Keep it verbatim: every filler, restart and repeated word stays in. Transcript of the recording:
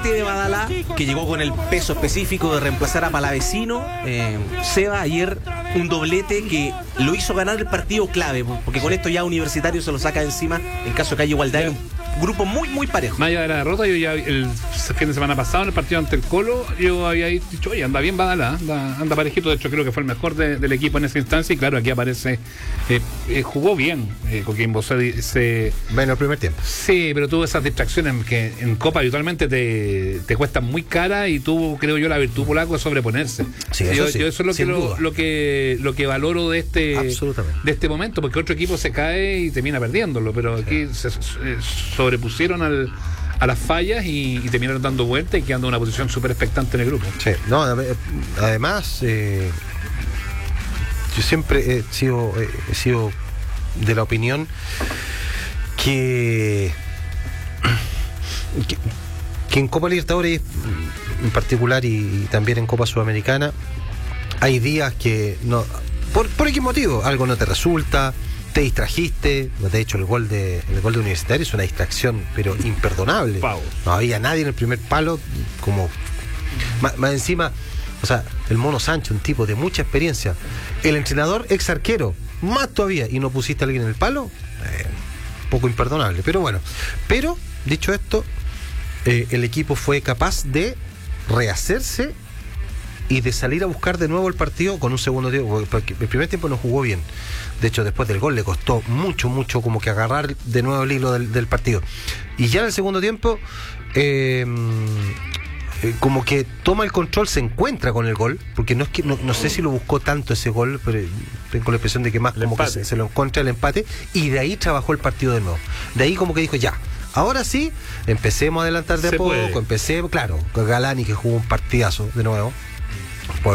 doblete de Badalá, que llegó con el peso específico de reemplazar a Palavecino. Eh, Seba, ayer un doblete que lo hizo ganar el partido clave, porque con esto ya Universitario se lo saca de encima en caso de que haya igualdad. En un grupo muy, muy parejo. Más allá de la derrota, yo ya el fin de semana pasado en el partido ante el Colo, yo había dicho, oye, anda bien Badalá, anda, anda parejito. De hecho, creo que fue el mejor de, del equipo en esa instancia. Y claro, aquí aparece, eh, eh, jugó bien eh, Coquimbo. Se, se, bueno, el primer tiempo. Sí, pero tuvo esas distracciones que en Copa habitualmente te, te cuestan muy cara, y tuvo, creo yo, la virtud polaco de sobreponerse. Sí, eso yo, sí, yo eso es lo que, lo, lo que lo que valoro de este de este momento, porque otro equipo se cae y termina perdiéndolo, pero aquí sí. se, se sobrepusieron al, a las fallas y, y terminaron dando vuelta y quedando en una posición súper expectante en el grupo. Sí, no, además eh, yo siempre he sido he sido de la opinión que que, que en Copa Libertadores en particular y, y también en Copa Sudamericana hay días que no por por qué motivo algo no te resulta, te distrajiste. De hecho, el gol de el gol de Universitario es una distracción pero imperdonable. Pau. No había nadie en el primer palo, como más, más encima, o sea, el Mono Sánchez, un tipo de mucha experiencia, el entrenador ex arquero, más todavía, y no pusiste a alguien en el palo, eh, poco imperdonable. Pero bueno, pero dicho esto, eh, el equipo fue capaz de rehacerse y de salir a buscar de nuevo el partido con un segundo tiempo, porque el primer tiempo no jugó bien. De hecho, después del gol le costó mucho, mucho como que agarrar de nuevo el hilo del, del partido. Y ya en el segundo tiempo, eh, eh, como que toma el control, se encuentra con el gol, porque no es que no, no sé si lo buscó tanto ese gol, pero tengo la impresión de que más el como empate. que se, se lo encuentra el empate, y de ahí trabajó el partido de nuevo. De ahí como que dijo, ya, ahora sí, empecemos a adelantar de a poco, empecemos, claro, con Galani, que jugó un partidazo de nuevo.